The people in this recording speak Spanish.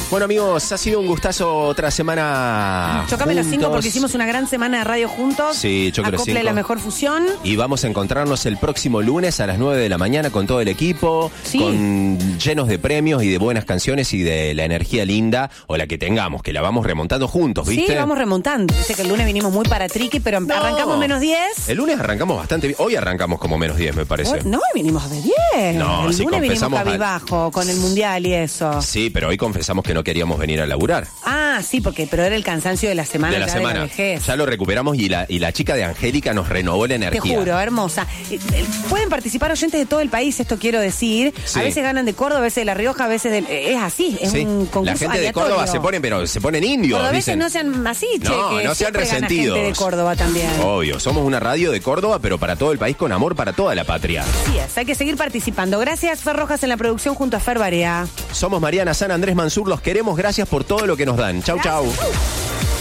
Bueno, amigos, ha sido un gustazo otra semana. Chocame los 5 juntos. porque hicimos una gran semana de radio juntos. Sí, choque los Acople 5. la mejor fusión. Y vamos a encontrarnos el próximo lunes a las 9 de la mañana con todo el equipo, Sí. llenos de premios y de buenas canciones y de la energía linda, o la que tengamos, que la vamos remontando juntos, ¿viste? Sí, vamos remontando. Dice que el lunes vinimos muy para triqui, pero No. arrancamos menos 10. El lunes arrancamos bastante bien. Hoy arrancamos como menos 10, me parece. No, vinimos de 10. No, el sí, lunes vinimos confesamos cabizbajo con el mundial y eso. Sí, pero hoy confesamos que no queríamos venir a laburar. Ah, sí, pero era el cansancio de la semana. De la ya semana. De la vejez. Ya lo recuperamos y la chica de Angélica nos renovó la Te energía. juro, hermosa. Pueden participar oyentes de todo el país, esto quiero decir. Sí. A veces ganan de Córdoba, a veces de La Rioja, a veces de... Es así, es Sí. un concurso La gente de aleatorio. Córdoba se ponen indios. Cordobeses Dicen. no sean así, che, No, que no sean siempre gana resentidos. gente de Córdoba también. Obvio, somos una radio de Córdoba, pero para todo el país con amor para toda la patria. Así es, hay que seguir participando. Gracias, Fer Rojas, en la producción junto a Fer Barea. Somos Mariana San, Andrés Mansur, los queremos, gracias por todo lo que nos dan. Chau, chau. Gracias.